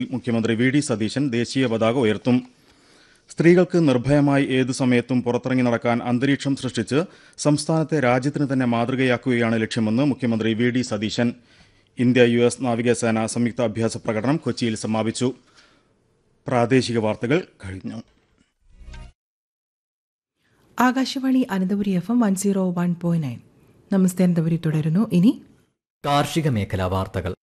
മുഖ്യമന്ത്രി V D Satheesan ദേശീയ പതാക ഉയർത്തും. സ്ത്രീകൾക്ക് നിർഭയമായി ഏതു സമയത്തും പുറത്തിറങ്ങി നടക്കാൻ അന്തരീക്ഷം സൃഷ്ടിച്ച് സംസ്ഥാനത്തെ രാജ്യത്തിന് തന്നെ മാതൃകയാക്കുകയാണ് ലക്ഷ്യമെന്ന് മുഖ്യമന്ത്രി V D Satheesan. India US നാവികസേന സംയുക്ത അഭ്യാസ പ്രകടനം കൊച്ചിയിൽ സമാപിച്ചു. പ്രാദേശിക വാർത്തകൾ കഴിഞ്ഞു. ആകാശവാണി അനന്തപുരി FM 101.9. നമസ്തേ അനന്തപുരി തുടരുന്നു. ഇനി കാർഷിക മേഖലാ വാർത്തകൾ.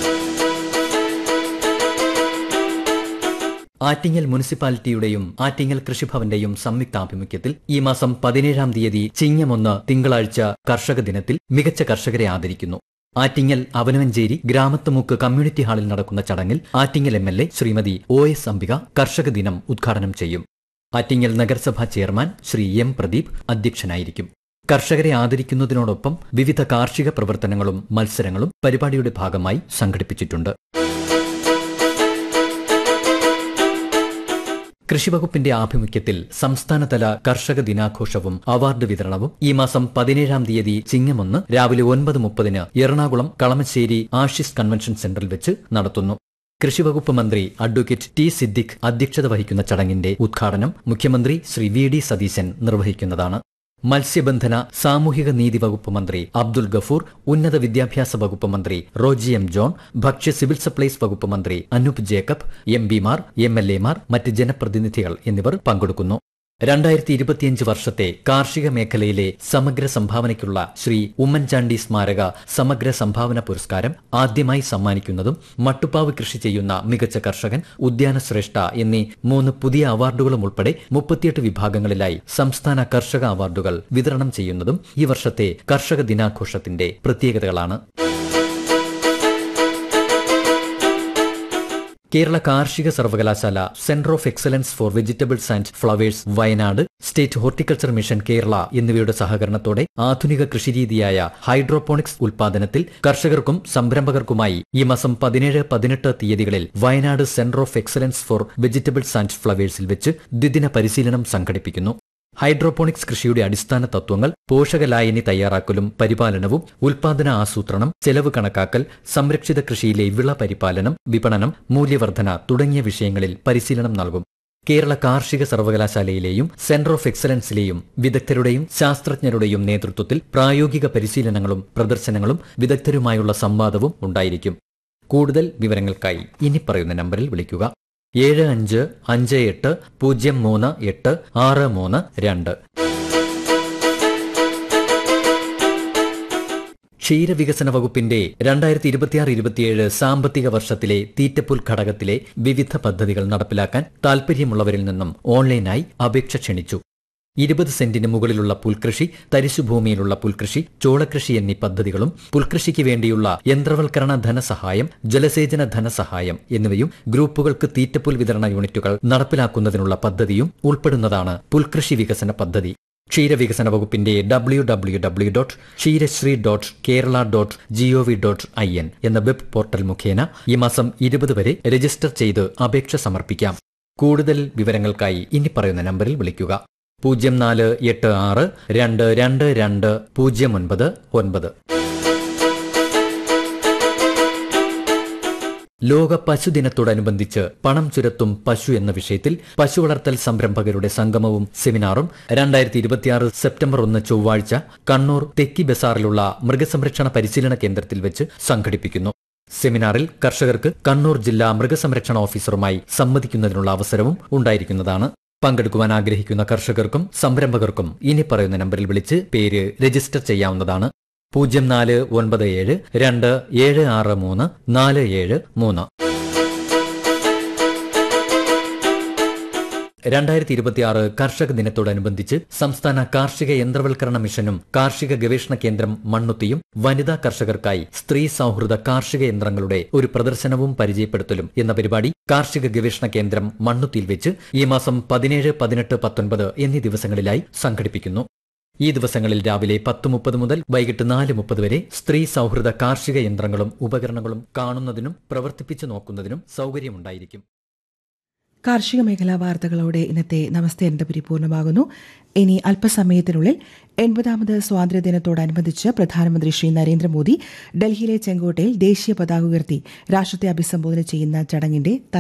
ആറ്റിങ്ങൽ മുനിസിപ്പാലിറ്റിയുടെയും ആറ്റിങ്ങൽ കൃഷിഭവന്റെയും സംയുക്താഭിമുഖ്യത്തിൽ ഈ മാസം 17-ാം തീയതി ചിങ്ങം 1 തിങ്കളാഴ്ച കർഷക ദിനത്തിൽ മികച്ച കർഷകരെ ആദരിക്കുന്നു. ആറ്റിങ്ങൽ അവനവഞ്ചേരി ഗ്രാമത്തുമുക്ക് കമ്മ്യൂണിറ്റി ഹാളിൽ നടക്കുന്ന ചടങ്ങിൽ ആറ്റിങ്ങൽ MLA ശ്രീമതി OS അംബിക കർഷക ദിനം ഉദ്ഘാടനം ചെയ്യും. ആറ്റിങ്ങൽ നഗരസഭാ ചെയർമാൻ ശ്രീ M പ്രദീപ് അധ്യക്ഷനായിരിക്കും. കർഷകരെ ആദരിക്കുന്നതിനോടൊപ്പം വിവിധ കാർഷിക പ്രവർത്തനങ്ങളും മത്സരങ്ങളും പരിപാടിയുടെ ഭാഗമായി സംഘടിപ്പിച്ചിട്ടുണ്ട്. കൃഷിവകുപ്പിന്റെ ആഭിമുഖ്യത്തിൽ സംസ്ഥാനതല കർഷക ദിനാഘോഷവും അവാർഡ് വിതരണവും ഈ മാസം 17-ാം തീയതി ചിങ്ങം 1 രാവിലെ 9:30 എറണാകുളം കളമശ്ശേരി ആഷിസ് കൺവെൻഷൻ സെന്ററിൽ വെച്ച് നടത്തുന്നു. കൃഷിവകുപ്പ് മന്ത്രി അഡ്വക്കേറ്റ് T. സിദ്ദിഖ് അധ്യക്ഷത വഹിക്കുന്ന ചടങ്ങിന്റെ ഉദ്ഘാടനം മുഖ്യമന്ത്രി ശ്രീ വി ഡി സതീശൻ നിർവഹിക്കുന്നതാണ്. മത്സ്യബന്ധന സാമൂഹിക നീതി വകുപ്പ് മന്ത്രി അബ്ദുൽ ഗഫൂർ, ഉന്നത വിദ്യാഭ്യാസ വകുപ്പ് മന്ത്രി റോജി M. ജോൺ, ഭക്ഷ്യ സിവിൽ സപ്ലൈസ് വകുപ്പ് മന്ത്രി അനൂപ് ജേക്കബ്, MPമാർ, MLAമാർ, മറ്റ് ജനപ്രതിനിധികൾ എന്നിവർ പങ്കെടുക്കുന്നു. 2025 വർഷത്തെ കാർഷിക മേഖലയിലെ സമഗ്ര സംഭാവനയ്ക്കുള്ള ശ്രീ ഉമ്മൻചാണ്ടി സ്മാരക സമഗ്ര സംഭാവന പുരസ്കാരം ആദ്യമായി സമ്മാനിക്കുന്നതും മട്ടുപ്പാവ് കൃഷി ചെയ്യുന്ന മികച്ച കർഷകൻ, ഉദ്യാന ശ്രേഷ്ഠ എന്നീ 3 പുതിയ അവാർഡുകളും ഉൾപ്പെടെ 38 വിഭാഗങ്ങളിലായി സംസ്ഥാന കർഷക അവാർഡുകൾ വിതരണം ചെയ്യുന്നതും ഈ വർഷത്തെ കർഷക ദിനാഘോഷത്തിന്റെ പ്രത്യേകതകളാണ്. കേരള കാർഷിക സർവകലാശാല centre of excellence four vegetables and flowers Wayanad, state horticulture mission Kerala എന്നിവയുടെ സഹകരണത്തോടെ ആധുനിക കൃഷിരീതിയായ ഹൈഡ്രോപോണിക്സ് ഉൽപാദനത്തിൽ കർഷകർക്കും സംരംഭകർക്കുമായി ഈ മാസം 17, 18 തീയതികളിൽ Wayanad centre of excellence four vegetables and ഫ്ലവേഴ്സിൽ വെച്ച് ദ്വിദിന പരിശീലനം സംഘടിപ്പിക്കുന്നു. ഹൈഡ്രോപോണിക്സ് കൃഷിയുടെ അടിസ്ഥാന തത്വങ്ങൾ, പോഷകലായനി തയ്യാറാക്കലും പരിപാലനവും, ഉൽപാദന ആസൂത്രണം, ചെലവ് കണക്കാക്കൽ, സംരക്ഷിത കൃഷിയിലെ വിള പരിപാലനം, വിപണനം, മൂല്യവർധന തുടങ്ങിയ വിഷയങ്ങളിൽ പരിശീലനം നൽകും. കേരള കാർഷിക സർവകലാശാലയിലെയും സെന്റർ ഓഫ് എക്സലൻസിലെയും വിദഗ്ധരുടെയും ശാസ്ത്രജ്ഞരുടെയും നേതൃത്വത്തിൽ പ്രായോഗിക പരിശീലനങ്ങളും പ്രദർശനങ്ങളും വിദഗ്ധരുമായുള്ള സംവാദവും ഉണ്ടായിരിക്കും. കൂടുതൽ വിവരങ്ങൾക്കായി ഇനി പറയുന്ന നമ്പറിൽ വിളിക്കുക: 7558038632. ക്ഷീരവികസന വകുപ്പിന്റെ 2026-27 സാമ്പത്തിക വർഷത്തിലെ തീറ്റപ്പുൽ ഘടകത്തിലെ വിവിധ പദ്ധതികൾ നടപ്പിലാക്കാൻ താൽപര്യമുള്ളവരിൽ നിന്നും ഓൺലൈനായി അപേക്ഷ ക്ഷണിച്ചു. 20 സെന്റിന് മുകളിലുള്ള പുൽകൃഷി, തരിശുഭൂമിയിലുള്ള പുൽകൃഷി, ചോളകൃഷി എന്നീ പദ്ധതികളും പുൽകൃഷിക്ക് വേണ്ടിയുള്ള യന്ത്രവൽക്കരണ ധനസഹായം, ജലസേചന ധനസഹായം എന്നിവയും ഗ്രൂപ്പുകൾക്ക് തീറ്റപ്പുൽ വിതരണ യൂണിറ്റുകൾ നടപ്പിലാക്കുന്നതിനുള്ള പദ്ധതിയും ഉൾപ്പെടുന്നതാണ് പുൽകൃഷി വികസന പദ്ധതി. ക്ഷീരവികസന വകുപ്പിന്റെ www.kshree.kerala.gov.in എന്ന വെബ് പോർട്ടൽ മുഖേന ഈ മാസം 20 വരെ രജിസ്റ്റർ ചെയ്ത് അപേക്ഷ സമർപ്പിക്കാം. കൂടുതൽ വിവരങ്ങൾക്കായി ഇനി പറയുന്ന നമ്പറിൽ വിളിക്കുക: 0486222099. ലോക പശുദിനത്തോടനുബന്ധിച്ച് പണം ചുരത്തും പശു എന്ന വിഷയത്തിൽ പശു വളർത്തൽ സംരംഭകരുടെ സംഗമവും സെമിനാറും 2026 സെപ്റ്റംബർ 1 ചൊവ്വാഴ്ച കണ്ണൂർ തെക്കി ബസാറിലുള്ള മൃഗസംരക്ഷണ പരിശീലന കേന്ദ്രത്തിൽ വെച്ച് സംഘടിപ്പിക്കുന്നു. സെമിനാറിൽ കർഷകർക്ക് കണ്ണൂർ ജില്ലാ മൃഗസംരക്ഷണ ഓഫീസറുമായി സംവദിക്കുന്നതിനുള്ള അവസരവും ഉണ്ടായിരിക്കുന്നതാണ്. പങ്കെടുക്കുവാൻ ആഗ്രഹിക്കുന്ന കർഷകർക്കും സംരംഭകർക്കും ഇനി പറയുന്ന നമ്പറിൽ വിളിച്ച് പേര് രജിസ്റ്റർ ചെയ്യാവുന്നതാണ്: 0497276347. 2026 കർഷക ദിനത്തോടനുബന്ധിച്ച് സംസ്ഥാന കാർഷിക യന്ത്രവൽക്കരണ മിഷനും കാർഷിക ഗവേഷണ കേന്ദ്രം മണ്ണുത്തിയും വനിതാ കർഷകർക്കായി സ്ത്രീ സൗഹൃദ കാർഷിക യന്ത്രങ്ങളുടെ ഒരു പ്രദർശനവും പരിചയപ്പെടുത്തലും എന്ന പരിപാടി കാർഷിക ഗവേഷണ കേന്ദ്രം മണ്ണുത്തിയിൽ വെച്ച് ഈ മാസം 17, 18, 19 എന്നീ ദിവസങ്ങളിലായി സംഘടിപ്പിക്കുന്നു. ഈ ദിവസങ്ങളിൽ രാവിലെ 10:30 മുതൽ വൈകിട്ട് 4:30 വരെ സ്ത്രീ സൗഹൃദ കാർഷിക യന്ത്രങ്ങളും ഉപകരണങ്ങളും കാണുന്നതിനും പ്രവർത്തിപ്പിച്ചു നോക്കുന്നതിനും സൗകര്യമുണ്ടായിരിക്കും. കാർഷിക മേഖലാ വാർത്തകളോടെ ഇന്നത്തെ നമസ്തേ അനന്തപുരി പൂർണ്ണമാകുന്നു. ഇനി അല്പസമയത്തിനുള്ളിൽ 80ാമത് സ്വാതന്ത്ര്യദിനത്തോടനുബന്ധിച്ച് പ്രധാനമന്ത്രി ശ്രീ നരേന്ദ്രമോദി ഡൽഹിയിലെ ചെങ്കോട്ടയിൽ ദേശീയ പതാക ഉയർത്തി രാഷ്ട്രത്തെ അഭിസംബോധന ചെയ്യുന്ന ചടങ്ങിന്റെ